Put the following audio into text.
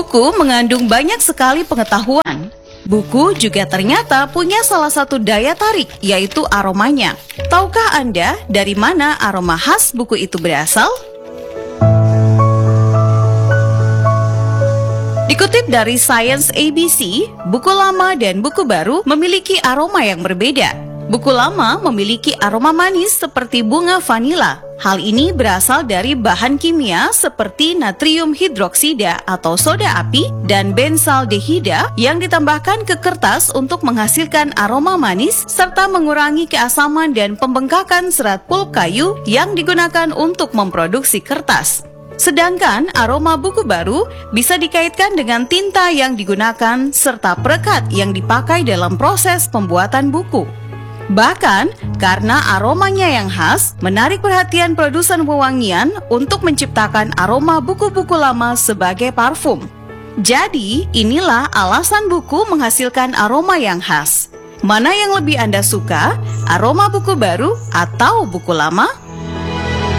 Buku mengandung banyak sekali pengetahuan. Buku juga ternyata punya salah satu daya tarik, yaitu aromanya. Tahukah Anda dari mana aroma khas buku itu berasal? Dikutip dari Science ABC, buku lama dan buku baru memiliki aroma yang berbeda. Buku lama memiliki aroma manis seperti bunga vanila. Hal ini berasal dari bahan kimia seperti natrium hidroksida atau soda api dan benzaldehida yang ditambahkan ke kertas untuk menghasilkan aroma manis serta mengurangi keasaman dan pembengkakan serat pulp kayu yang digunakan untuk memproduksi kertas. Sedangkan aroma buku baru bisa dikaitkan dengan tinta yang digunakan serta perekat yang dipakai dalam proses pembuatan buku. Bahkan, karena aromanya yang khas, menarik perhatian produsen wewangian untuk menciptakan aroma buku-buku lama sebagai parfum. Jadi, inilah alasan buku menghasilkan aroma yang khas. Mana yang lebih Anda suka, aroma buku baru atau buku lama?